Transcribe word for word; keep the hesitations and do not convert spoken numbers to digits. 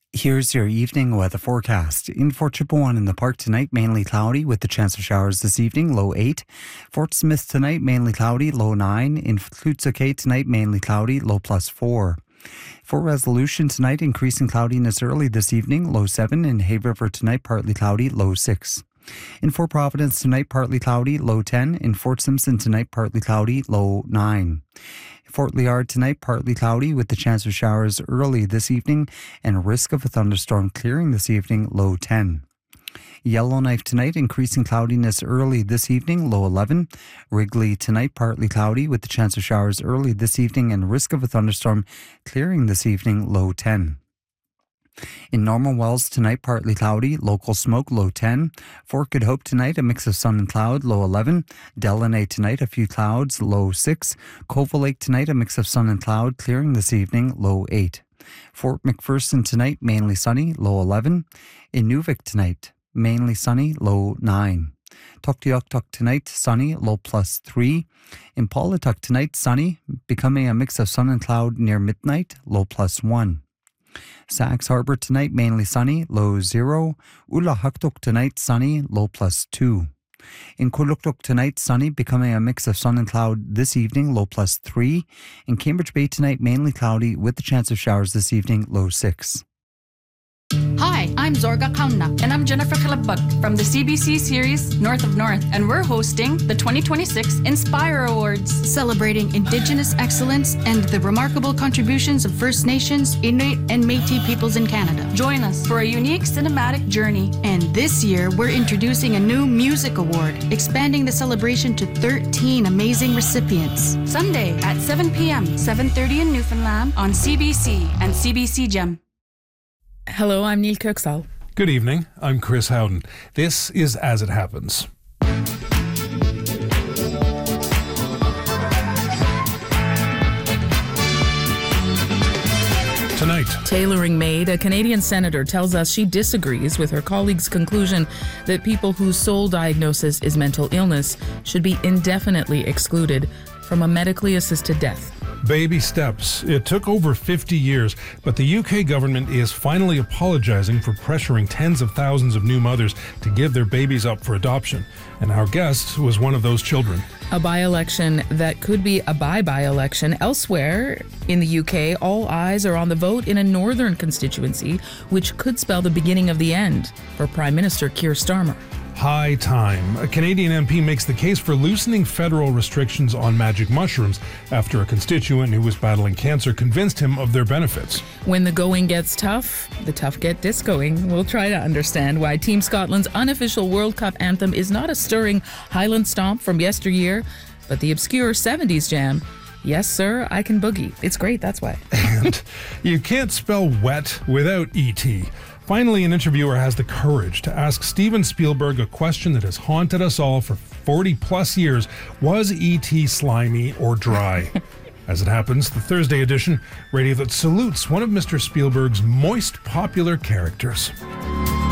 Here's your evening weather forecast. In Fort Chipewyan in the Park tonight, mainly cloudy with the chance of showers this evening, low eight. Fort Smith tonight, mainly cloudy, low nine. In Tlutsuke tonight, mainly cloudy, low plus four. Fort Resolution tonight, increasing cloudiness early this evening, low seven. In Hay River tonight, partly cloudy, low six. In Fort Providence tonight, partly cloudy, low ten. In Fort Simpson tonight, partly cloudy, low nine. Fort Liard tonight, partly cloudy with the chance of showers early this evening and risk of a thunderstorm clearing this evening, low ten. Yellowknife tonight, increasing cloudiness early this evening, low eleven. Wrigley tonight, partly cloudy with the chance of showers early this evening and risk of a thunderstorm clearing this evening, low ten. In Norman Wells tonight, partly cloudy, local smoke, low ten. Fort Good Hope tonight, a mix of sun and cloud, low eleven. Delaney tonight, a few clouds, low six. Colville Lake tonight, a mix of sun and cloud, clearing this evening, low eight. Fort McPherson tonight, mainly sunny, low eleven. In Nuvik tonight, mainly sunny, low nine. Tuktoyaktuk tonight, sunny, low plus three. In Paulatuck tonight, sunny, becoming a mix of sun and cloud near midnight, low plus one. Sax Harbor tonight, mainly sunny, low zero. Ulahaktuk tonight, sunny, low plus two. In Kuluktuk tonight, sunny, becoming a mix of sun and cloud this evening, low plus three. In Cambridge Bay tonight, mainly cloudy with the chance of showers this evening, low six. Hi, I'm Zorga Kauna. And I'm Jennifer Kalabug from the C B C series North of North. And we're hosting the twenty twenty-six Inspire Awards, Celebrating Indigenous excellence and the remarkable contributions of First Nations, Inuit, and Métis peoples in Canada. Join us for a unique cinematic journey. And this year, we're introducing a new music award, expanding the celebration to thirteen amazing recipients. Sunday at seven p.m., seven thirty in Newfoundland on C B C and C B C Gem. Hello, I'm Neil Kirksall. Good evening, I'm Chris Howden. This is As It Happens. Tonight, Tailoring Made, a Canadian senator, tells us she disagrees with her colleague's conclusion that people whose sole diagnosis is mental illness should be indefinitely excluded from a medically assisted death. baby steps. It took over fifty years, but the U K government is finally apologizing for pressuring tens of thousands of new mothers to give their babies up for adoption. And our guest was one of those children. A by-election that could be a bye-bye-election. Elsewhere in the U K, all eyes are on the vote in a northern constituency, which could spell the beginning of the end for Prime Minister Keir Starmer. High time. A Canadian M P makes the case for loosening federal restrictions on magic mushrooms after a constituent who was battling cancer convinced him of their benefits. When the going gets tough, the tough get discoing. We'll try to understand why Team Scotland's unofficial World Cup anthem is not a stirring Highland stomp from yesteryear, but the obscure seventies jam. Yes, sir, I can boogie. It's great, that's why. And you can't spell wet without E T Finally, an interviewer has the courage to ask Steven Spielberg a question that has haunted us all for forty plus years. Was E T slimy or dry? As it happens, the Thursday edition, radio that salutes one of Mister Spielberg's most popular characters.